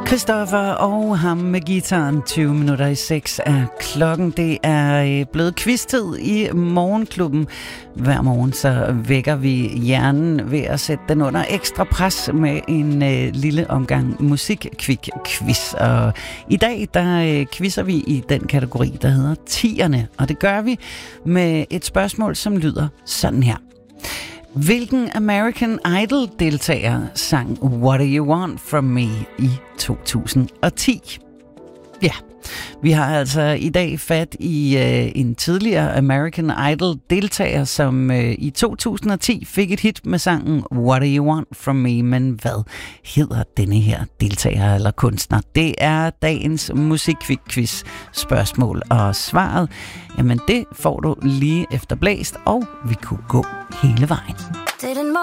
Christoffer og ham med guitaren. 20 minutter i 6 er klokken. Det er blevet quiz-tid i Morgenklubben. Hver morgen så vækker vi hjernen ved at sætte den under ekstra pres med en lille omgang musik-quiz. Og i dag der quizzer vi i den kategori, der hedder 10'erne. Og det gør vi med et spørgsmål, som lyder sådan her. Hvilken American Idol-deltager sang What Do You Want From Me i 2010? Ja, vi har altså i dag fat i en tidligere American Idol-deltager, som i 2010 fik et hit med sangen What Do You Want From Me? Men hvad hedder denne her deltager eller kunstner? Det er dagens musikquiz spørgsmål, og svaret, jamen det får du lige efter blæst, og vi kunne gå hele vejen.